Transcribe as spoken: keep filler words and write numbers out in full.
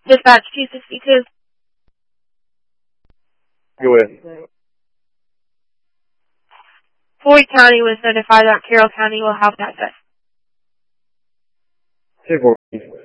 Dispatch two sixty-two. Go ahead. Floyd County was notified that Carroll County will have access. ten four.